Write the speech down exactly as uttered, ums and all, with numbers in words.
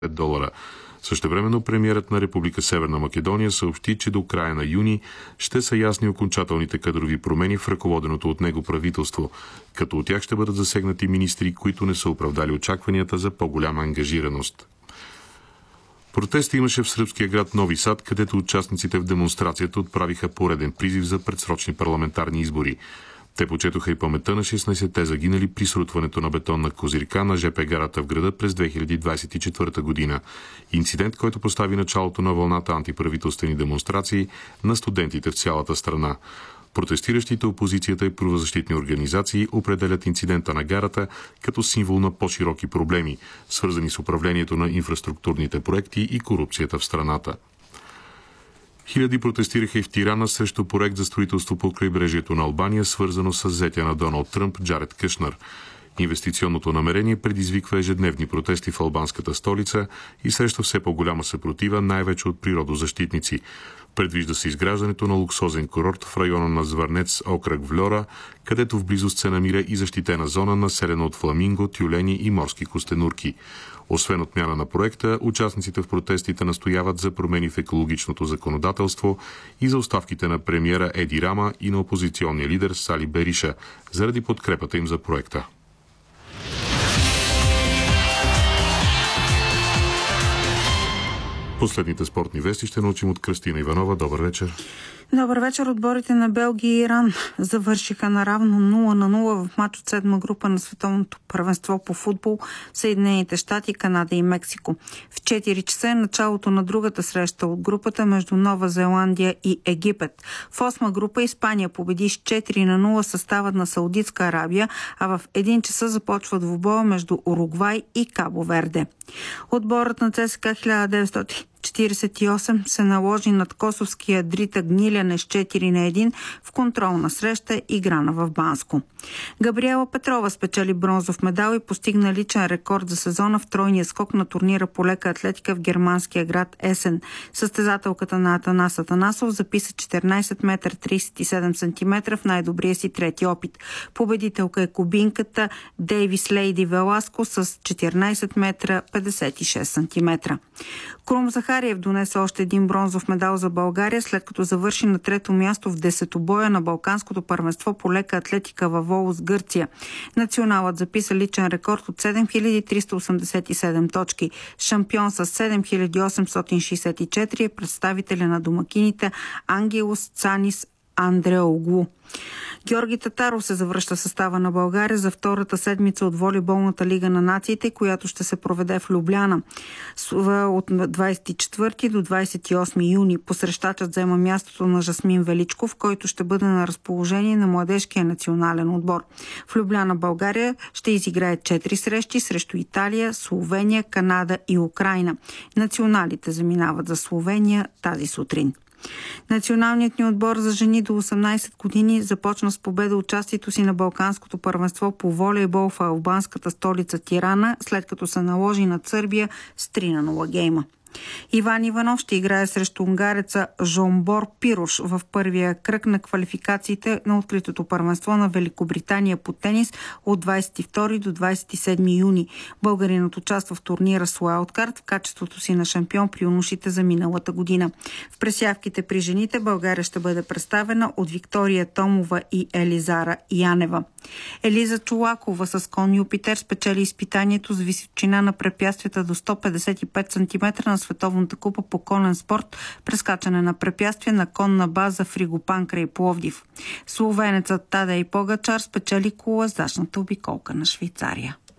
долара. Същевременно премиерът на Република Северна Македония съобщи, че до края на юни ще са ясни окончателните кадрови промени в ръководеното от него правителство, като от тях ще бъдат засегнати министри, които не са оправдали очакванията за по-голяма ангажираност. Протести имаше в сръбския град Нови Сад, където участниците в демонстрацията отправиха пореден призив за предсрочни парламентарни избори. Те почетоха и паметта на шестнайсетте загинали при срутването на бетонна козирка на жп гарата в града през две хиляди двадесет и четвърта година. Инцидент, който постави началото на вълната антиправителствени демонстрации на студентите в цялата страна. Протестиращите, опозицията и правозащитни организации определят инцидента на гарата като символ на по-широки проблеми, свързани с управлението на инфраструктурните проекти и корупцията в страната. Хиляди протестираха и в Тирана срещу проект за строителство по крайбрежието на Албания, свързано с зетя на Доналд Тръмп Джаред Кушнер. Инвестиционното намерение предизвиква ежедневни протести в албанската столица и среща все по-голяма съпротива, най-вече от природозащитници. Предвижда се изграждането на луксозен курорт в района на Звърнец, окръг Вльора, където в близост се намира и защитена зона, населена от фламинго, тюлени и морски костенурки. Освен отмяна на проекта, участниците в протестите настояват за промени в екологичното законодателство и за оставките на премиера Еди Рама и на опозиционния лидер Сали Бериша, заради подкрепата им за проекта. Последните спортни вести ще научим от Кръстина Иванова. Добър вечер. Добър вечер. Отборите на Белгия и Иран завършиха наравно нула на нула в матч от седма група на световното първенство по футбол в Съединените щати, Канада и Мексико. В четири часа е началото на другата среща от групата между Нова Зеландия и Египет. В осма група Испания победи с четири на нула състава на Саудитска Арабия, а в един часа започва двубоя между Уругвай и Кабо Верде. Отборът на ЦСКА хиляда деветстотин четиридесет и осем се наложи над косовския Дрита Гниляне с четири на едно в контролна среща, играна в Банско. Габриела Петрова спечели бронзов медал и постигна личен рекорд за сезона в тройния скок на турнира по лека атлетика в германския град Есен. Състезателката на Атанас Атанасов записа четиринайсет метра трийсет и седем сантиметра в най-добрия си трети опит. Победителка е кубинката Дейвис Лейди Веласко с четиринайсет метра петдесет и шест сантиметра. Крум Захариев донесе още един бронзов медал за България, след като завърши на трето място в десетобоя на Балканското първенство по лека атлетика във Волос, Гърция. Националът записа личен рекорд от седем хиляди триста осемдесет и седем точки. Шампион с седем хиляди осемстотин шейсет и четири е представителя на домакините Ангелос Цанис Андреоглу. Георги Татаров се завръща в състава на България за втората седмица от волейболната лига на нациите, която ще се проведе в Любляна от двайсет и четвърти до двайсет и осми юни. Посрещачът взема мястото на Жасмин Величков, който ще бъде на разположение на младежкия национален отбор. В Любляна България ще изиграе четири срещи срещу Италия, Словения, Канада и Украйна. Националите заминават за Словения тази сутрин. Националният ни отбор за жени до осемнайсет години започна с победа участието си на Балканското първенство по волейбол в албанската столица Тирана, след като се наложи над Сърбия с три на нула гейма. Иван Иванов ще играе срещу унгареца Жомбор Пирош в първия кръг на квалификациите на откритото първенство на Великобритания по тенис от двайсет и втори до двайсет и седми юни. Българинът участва в турнира с уайлдкарт в качеството си на шампион при юношите за миналата година. В пресявките при жените България ще бъде представена от Виктория Томова и Елизара Янева. Елиза Чулакова с кон Юпитер спечели изпитанието с височина на препятствията до сто петдесет и пет сантиметра на Световната купа по конен спорт, прескачане на препятствия на конна база Фригопан край Пловдив. Словенецът Тадей Погачар спечели колоездачната обиколка на Швейцария.